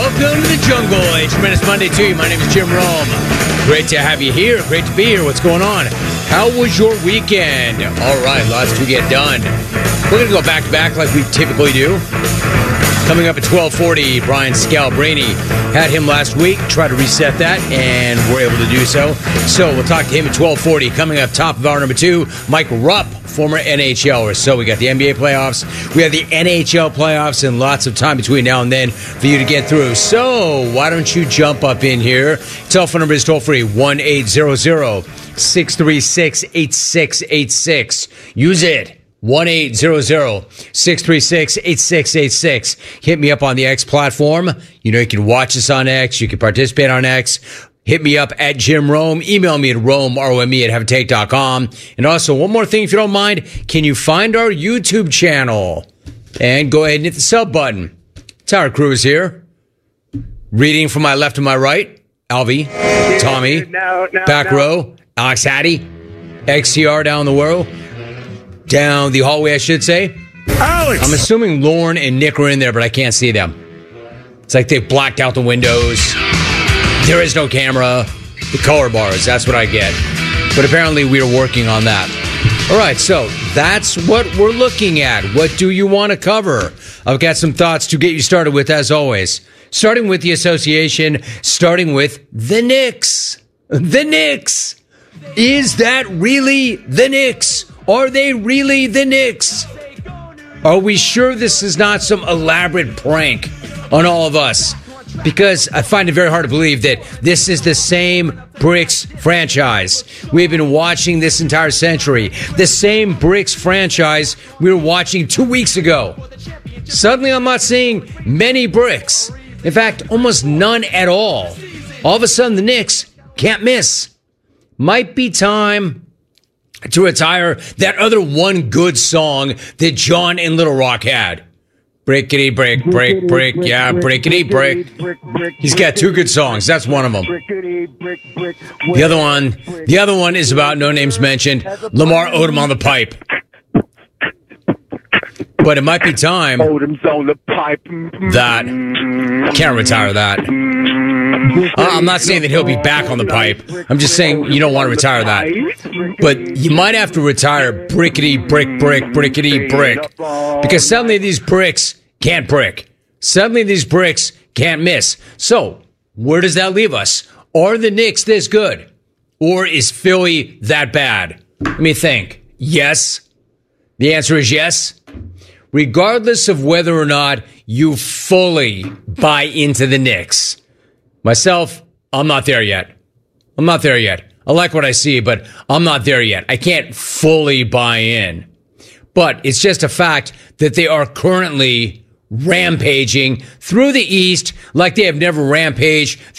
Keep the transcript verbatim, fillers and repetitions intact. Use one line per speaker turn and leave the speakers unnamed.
Welcome to the jungle. A tremendous Monday to you. My name is Jim Rome. Great to have you here. Great to be here. What's going on? How was your weekend? All right, lots to get done. We're going to go back to back like we typically do. Coming up at twelve forty, Brian Scalabrine. Had him last week. Try to reset that, and we're able to do so. So we'll talk to him at twelve forty. Coming up top of hour number two, Mike Rupp, former N H L er. So we got the N B A playoffs. We have the N H L playoffs and lots of time between now and then for you to get through. So why don't you jump up in here? Telephone number is toll free, one eight hundred, six three six, eight six eight six. Use it. one eight hundred, six three six, eight six eight six. Hit me up on the X platform. You know, you can watch us on X. You can participate on X. Hit me up at Jim Rome. Email me at Rome, R O M E, at have a take dot com. And also, one more thing, if you don't mind, can you find our YouTube channel? And go ahead and hit the sub button. Tyler Cruz here. Reading from my left to my right, Alvy, Tommy,
no, no,
back
no.
row, Alex Hattie, X T R down the world. Down the hallway, I should say.
Alex!
I'm assuming Lauren and Nick are in there, but I can't see them. It's like they've blacked out the windows. There is no camera. The color bars, that's what I get. But apparently we are working on that. All right, so that's what we're looking at. What do you want to cover? I've got some thoughts to get you started with, as always. Starting with the association, starting with the Knicks. The Knicks. Is that really the Knicks? Are they really the Knicks? Are we sure this is not some elaborate prank on all of us? Because I find it very hard to believe that this is the same Bricks franchise we've been watching this entire century. The same Bricks franchise we were watching two weeks ago. Suddenly I'm not seeing many Bricks. In fact, almost none at all. All of a sudden the Knicks can't miss. Might be time to retire that other one good song that John and Little Rock had. Brickety brick, brick, brick, yeah, brickety brick. He's got two good songs. That's one of them. The other one, the other one is about, no names mentioned, Lamar Odom on the pipe. But it might be time that, can't retire that. Uh, I'm not saying that he'll be back on the pipe. I'm just saying you don't want to retire that. But you might have to retire brickety, brick, brick, brickety, brick. Because suddenly these bricks can't brick. Suddenly these bricks can't miss. So, where does that leave us? Are the Knicks this good? Or is Philly that bad? Let me think. Yes. The answer is yes. Regardless of whether or not you fully buy into the Knicks. Myself, I'm not there yet. I'm not there yet. I like what I see, but I'm not there yet. I can't fully buy in. But it's just a fact that they are currently rampaging through the East like they have never rampaged